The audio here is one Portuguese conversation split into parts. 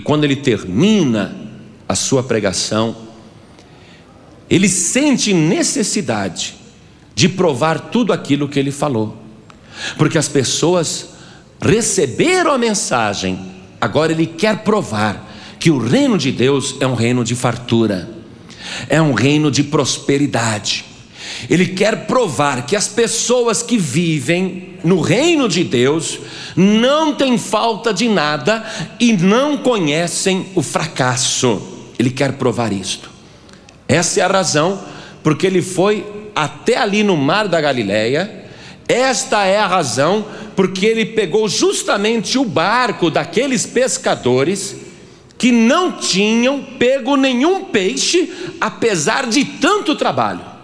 quando ele termina a sua pregação, ele sente necessidade de provar tudo aquilo que ele falou, porque as pessoas receberam a mensagem. Agora ele quer provar que o reino de Deus é um reino de fartura, é um reino de prosperidade. Ele quer provar que as pessoas que vivem no reino de Deus não têm falta de nada e não conhecem o fracasso. Ele quer provar isto. Essa é a razão porque ele foi até ali no mar da Galileia. Esta é a razão porque ele pegou justamente o barco daqueles pescadores que não tinham pego nenhum peixe, apesar de tanto trabalho.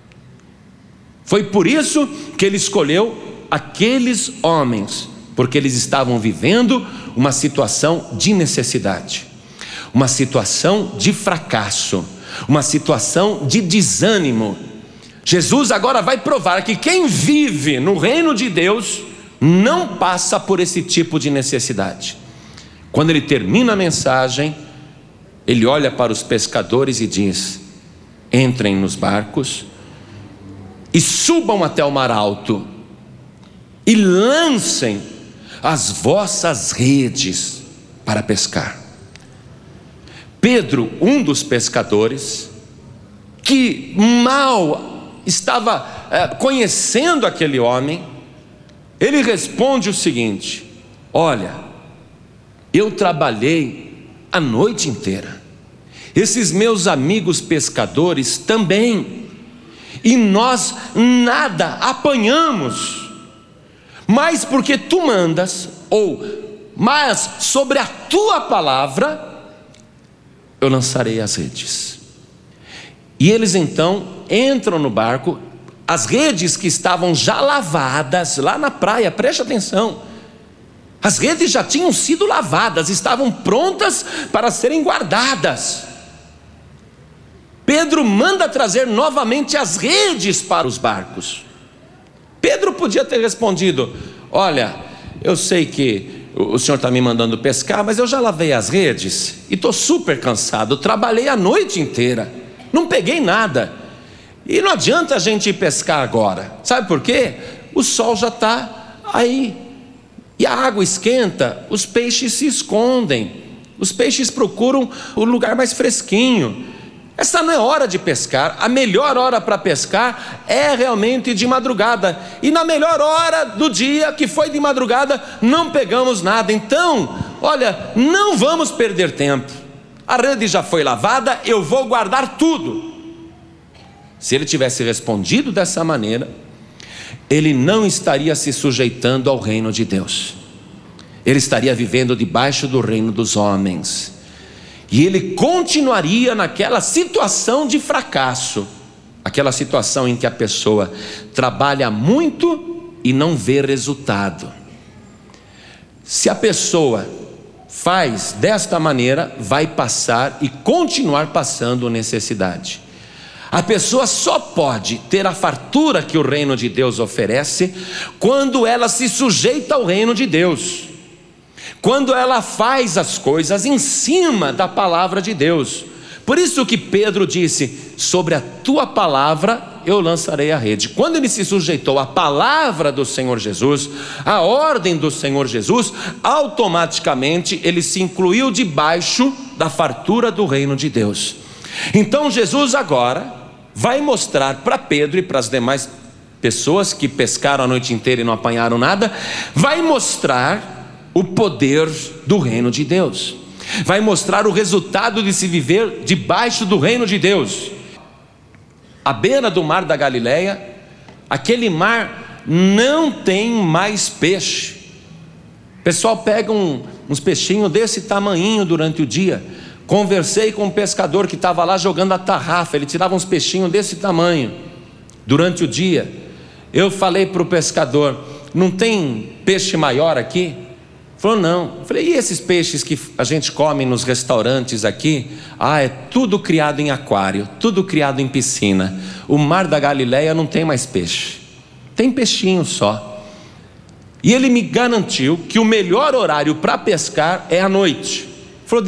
Foi por isso que ele escolheu aqueles homens, porque eles estavam vivendo uma situação de necessidade, uma situação de fracasso, uma situação de desânimo. Jesus agora vai provar que quem vive no reino de Deus não passa por esse tipo de necessidade. Quando ele termina a mensagem, ele olha para os pescadores e diz: entrem nos barcos e subam até o mar alto e lancem as vossas redes para pescar. Pedro, um dos pescadores, que mal estava conhecendo aquele homem, ele responde o seguinte: olha, eu trabalhei a noite inteira, esses meus amigos pescadores também, e nós nada apanhamos, mas porque tu mandas, mas sobre a tua palavra eu lançarei as redes. E eles então entram no barco, as redes que estavam já lavadas lá na praia, preste atenção, as redes já tinham sido lavadas, estavam prontas para serem guardadas. Pedro manda trazer novamente as redes para os barcos. Pedro podia ter respondido: olha, eu sei que o senhor está me mandando pescar, mas eu já lavei as redes e estou super cansado, trabalhei a noite inteira, não peguei nada, e não adianta a gente ir pescar agora. Sabe por quê? O sol já está aí, e a água esquenta, os peixes se escondem, os peixes procuram o lugar mais fresquinho. Essa não é hora de pescar. A melhor hora para pescar é realmente de madrugada, e na melhor hora do dia, que foi de madrugada, não pegamos nada. Então, olha, não vamos perder tempo, a rede já foi lavada, eu vou guardar tudo. Se ele tivesse respondido dessa maneira, ele não estaria se sujeitando ao reino de Deus, ele estaria vivendo debaixo do reino dos homens, e ele continuaria naquela situação de fracasso, aquela situação em que a pessoa trabalha muito e não vê resultado. Se a pessoa faz desta maneira, vai passar e continuar passando necessidade. A pessoa só pode ter a fartura que o reino de Deus oferece quando ela se sujeita ao reino de Deus, quando ela faz as coisas em cima da palavra de Deus. Por isso que Pedro disse: sobre a tua palavra eu lançarei a rede. Quando ele se sujeitou à palavra do Senhor Jesus, à ordem do Senhor Jesus, automaticamente ele se incluiu debaixo da fartura do reino de Deus. Então Jesus agora vai mostrar para Pedro e para as demais pessoas que pescaram a noite inteira e não apanharam nada, vai mostrar o poder do reino de Deus, vai mostrar o resultado de se viver debaixo do reino de Deus. À beira do mar da Galileia, aquele mar não tem mais peixe. O pessoal pega uns peixinhos desse tamanhinho durante o dia. Conversei com um pescador que estava lá jogando a tarrafa, ele tirava uns peixinhos desse tamanho durante o dia. Eu falei para o pescador: não tem peixe maior aqui? Falou: não. Eu falei: e esses peixes que a gente come nos restaurantes aqui? É tudo criado em aquário, tudo criado em piscina. O mar da Galileia não tem mais peixe, tem peixinho só. E ele me garantiu que o melhor horário para pescar é à noite.